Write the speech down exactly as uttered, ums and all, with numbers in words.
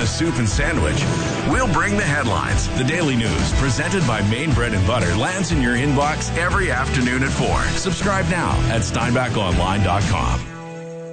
soup and sandwich. We'll bring the headlines. The Daily News, presented by Maine Bread and Butter, lands in your inbox every afternoon at four. Subscribe now at steinbach online dot com.